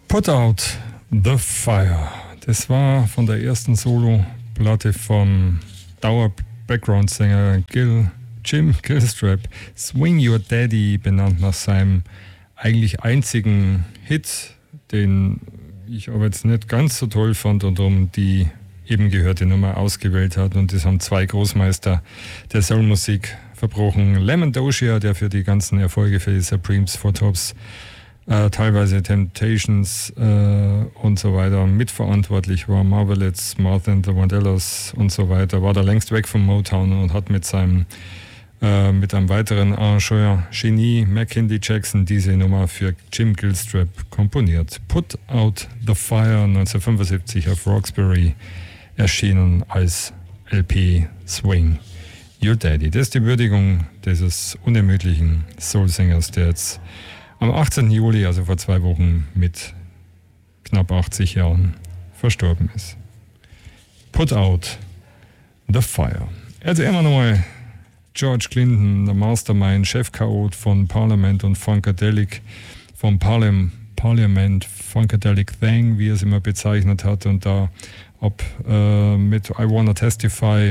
Put Out the Fire. Das war von der ersten Solo-Platte vom Dauer-Background-Sänger Jim Gilstrap. Swing Your Daddy, benannt nach seinem eigentlich einzigen Hit, den ich aber jetzt nicht ganz so toll fand und darum die eben gehörte Nummer ausgewählt hat. Und das haben zwei Großmeister der Soulmusik verbrochen. Lemon Dozier, der für die ganzen Erfolge für die Supremes, Four Tops, teilweise Temptations und so weiter mitverantwortlich war. Marvelettes, Martha and the Vandellas und so weiter, war da längst weg vom Motown und hat mit einem weiteren Arrangeur, Genie Mackinley Jackson, diese Nummer für Jim Gilstrap komponiert. Put Out the Fire, 1975 auf Roxbury erschienen als LP Swing Your Daddy. Das ist die Würdigung dieses unermüdlichen Soulsängers, der jetzt am 18. Juli, also vor 2 Wochen, mit knapp 80 Jahren verstorben ist. Put Out the Fire. Also immer nochmal George Clinton, der Mastermind, Chefchaot von Parliament und Funkadelic, vom Parliament Funkadelic Thing, wie er es immer bezeichnet hat, und da mit I Wanna Testify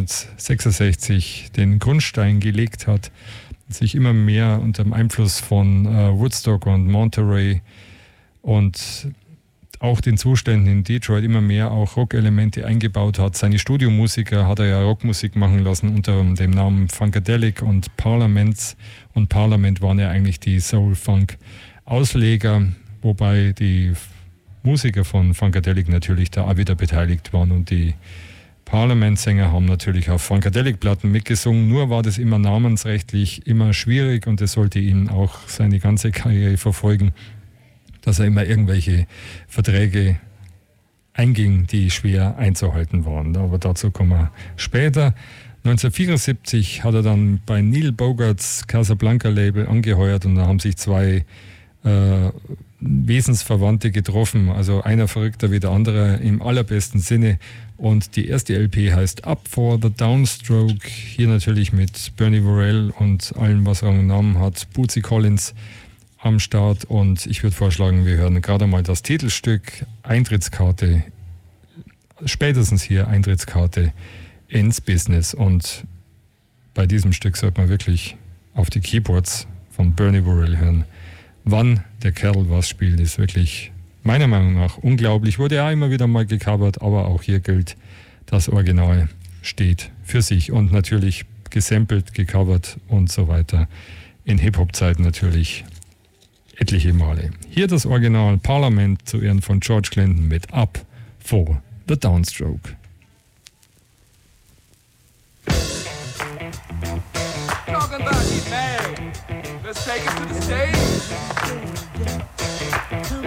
1966 den Grundstein gelegt hat, sich immer mehr unter dem Einfluss von Woodstock und Monterey und auch den Zuständen in Detroit immer mehr auch Rock-Elemente eingebaut hat. Seine Studiomusiker hat er ja Rockmusik machen lassen unter dem Namen Funkadelic und Parliament. Und Parliament waren ja eigentlich die Soul-Funk-Ausleger, wobei die Musiker von Funkadelic natürlich da auch wieder beteiligt waren, und die Parliament-Sänger haben natürlich auf Funkadelic-Platten mitgesungen, nur war das immer namensrechtlich immer schwierig und es sollte ihn auch seine ganze Karriere verfolgen, dass er immer irgendwelche Verträge einging, die schwer einzuhalten waren. Aber dazu kommen wir später. 1974 hat er dann bei Neil Bogarts Casablanca-Label angeheuert und da haben sich zwei Wesensverwandte getroffen, also einer verrückter wie der andere im allerbesten Sinne, und die erste LP heißt Up for the Downstroke, hier natürlich mit Bernie Worrell und allem, was er am Namen hat, Bootsy Collins am Start, und ich würde vorschlagen, wir hören gerade mal das Titelstück, Eintrittskarte, spätestens hier Eintrittskarte ins Business, und bei diesem Stück sollte man wirklich auf die Keyboards von Bernie Worrell hören. Wann der Kerl was spielt, ist wirklich meiner Meinung nach unglaublich. Wurde ja immer wieder mal gecovert, aber auch hier gilt, das Original steht für sich und natürlich gesampelt, gecovert und so weiter. In Hip-Hop-Zeiten natürlich etliche Male. Hier das Original Parliament zu Ehren von George Clinton mit Up for the Downstroke. Talking about he's mad. Let's take it to the stage.